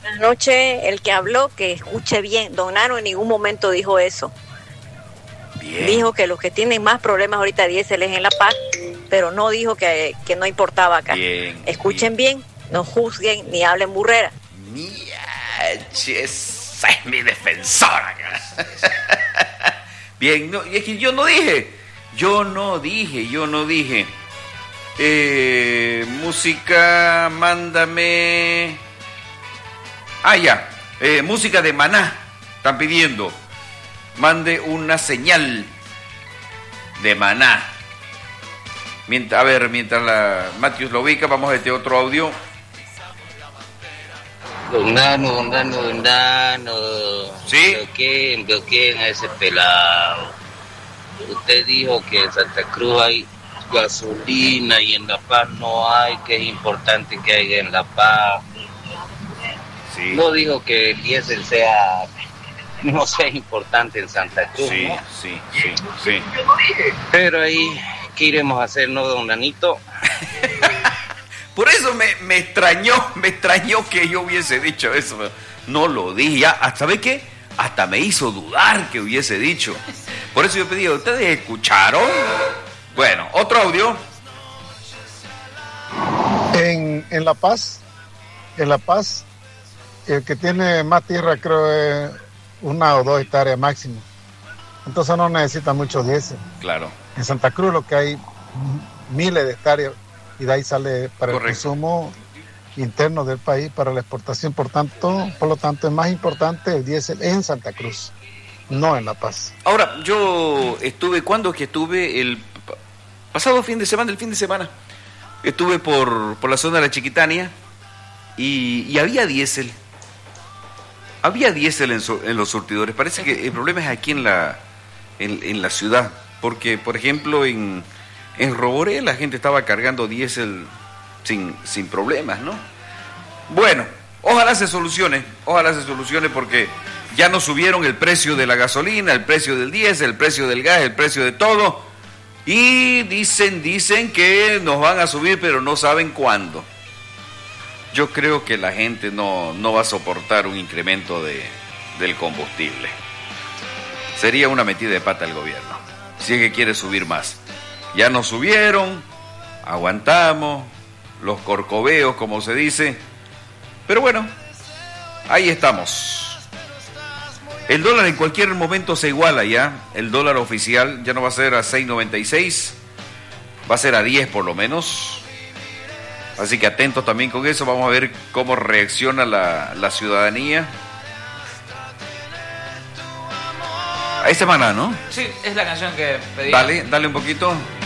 Anoche el que habló, que escuche bien, don Nano en ningún momento dijo eso. Bien. Dijo que los que tienen más problemas ahorita diésel es en La Paz, pero no dijo que no importaba acá. Bien, Escuchen bien, no juzguen ni hablen burrera. Esa es mi defensora. Bien, no, es que yo no dije. Música, mándame. Ya. Música de Maná. Están pidiendo. Mande una señal de Maná. Mientras la Matius lo ubica, vamos a este otro audio. Don Nano. ¿Sí? Bloqueen a ese pelado. Usted dijo que en Santa Cruz hay gasolina y en La Paz no hay, que es importante que haya en La Paz. Sí. No dijo que el diésel no sea importante en Santa Cruz, Sí, ¿no? sí. Pero ahí, ¿qué iremos a hacer, no, don Nanito? Por eso me extrañó que yo hubiese dicho eso. No lo dije, ya, ¿sabe qué? Hasta me hizo dudar que hubiese dicho. Por eso yo pedí, ¿ustedes escucharon? Bueno, otro audio. En La Paz, el que tiene más tierra creo es 1 o 2 hectáreas máximo. Entonces no necesita mucho diésel. Claro. En Santa Cruz lo que hay miles de hectáreas y de ahí sale para Correcto. el consumo interno del país, para la exportación. Por lo tanto es más importante el diésel en Santa Cruz, no en La Paz. Ahora, yo estuve, ¿cuándo que estuve? El pasado fin de semana. Estuve por la zona de la Chiquitania y había diésel. Había diésel en los surtidores. Parece que el problema es aquí en la ciudad. Porque, por ejemplo, en Roboré la gente estaba cargando diésel sin problemas, ¿no? Bueno, ojalá se solucione porque ya nos subieron el precio de la gasolina, el precio del diésel, el precio del gas, el precio de todo. Y dicen que nos van a subir, pero no saben cuándo. Yo creo que la gente no va a soportar un incremento del combustible. Sería una metida de pata al gobierno, si es que quiere subir más. Ya nos subieron, aguantamos, los corcoveos, como se dice. Pero bueno, ahí estamos. El dólar en cualquier momento se iguala ya. El dólar oficial ya no va a ser a 6.96, va a ser a 10 por lo menos. Así que atentos también con eso. Vamos a ver cómo reacciona la ciudadanía. A esta semana, ¿no? Sí, es la canción que pedí. Dale un poquito.